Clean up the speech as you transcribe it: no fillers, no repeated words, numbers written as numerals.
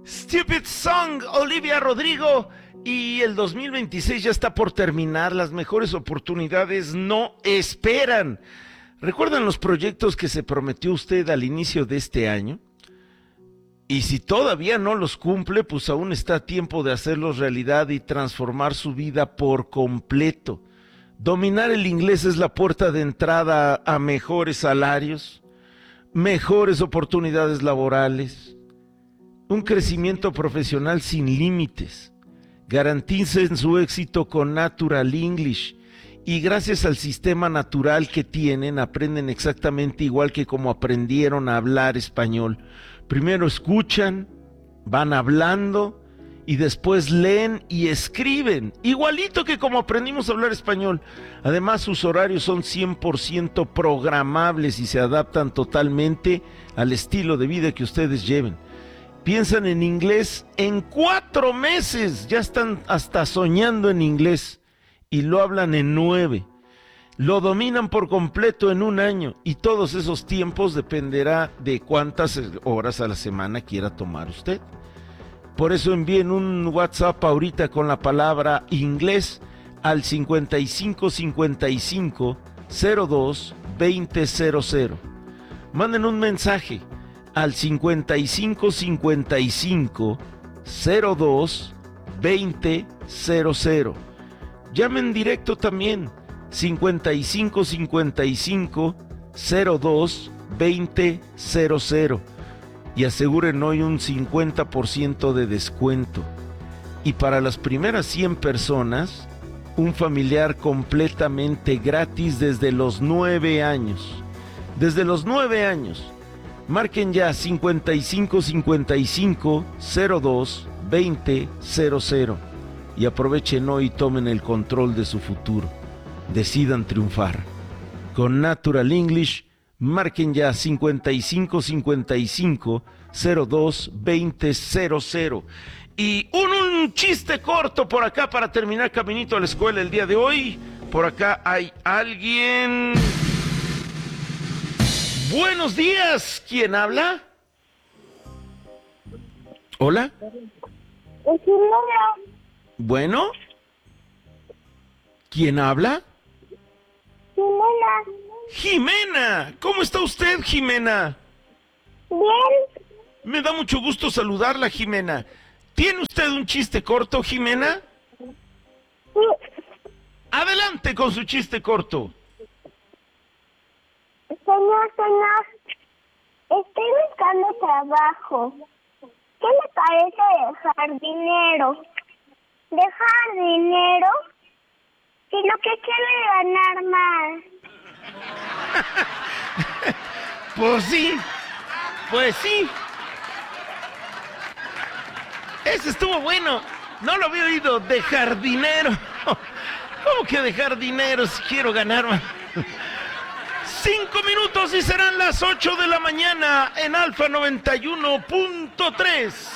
Stupid Song, Olivia Rodrigo. Y el 2026 ya está por terminar. Las mejores oportunidades no esperan. ¿Recuerdan los proyectos que se prometió usted al inicio de este año? Y si todavía no los cumple, pues aún está a tiempo de hacerlos realidad y transformar su vida por completo. Dominar el inglés es la puerta de entrada a mejores salarios, mejores oportunidades laborales, un crecimiento profesional sin límites. Garanticen su éxito con Natural English y gracias al sistema natural que tienen, aprenden exactamente igual que como aprendieron a hablar español. Primero escuchan, van hablando y después leen y escriben, igualito que como aprendimos a hablar español. Además, sus horarios son 100% programables y se adaptan totalmente al estilo de vida que ustedes lleven. Piensan en inglés en 4 meses, ya están hasta soñando en inglés y lo hablan en 9. Lo dominan por completo en 1 año y todos esos tiempos dependerá de cuántas horas a la semana quiera tomar usted. Por eso envíen un WhatsApp ahorita con la palabra inglés al 5555 02 2000. Manden un mensaje al 5555 02 2000. Llamen directo también 5555 02 2000 y aseguren hoy un 50% de descuento. Y para las primeras 100 personas, un familiar completamente gratis desde los 9 años. Desde los 9 años. Marquen ya 5555 02 2000 y aprovechen hoy y tomen el control de su futuro. Decidan triunfar. Con Natural English, marquen ya 5555 02 2000. Y un chiste corto por acá para terminar caminito a la escuela el día de hoy. Por acá hay alguien. Buenos días, ¿quién habla? ¿Hola? Bueno, ¿quién habla? Jimena, ¿cómo está usted, Jimena? Bien. Me da mucho gusto saludarla, Jimena. ¿Tiene usted un chiste corto, Jimena? Sí. Adelante con su chiste corto. Señor, estoy buscando trabajo. ¿Qué le parece dejar dinero? ¿Dejar dinero? Si lo que quiero es ganar más. Pues sí. Ese estuvo bueno. No lo había oído, dejar dinero. ¿Cómo que dejar dinero si quiero ganar más? 5 minutos y serán las 8 de la mañana en Alfa 91.3.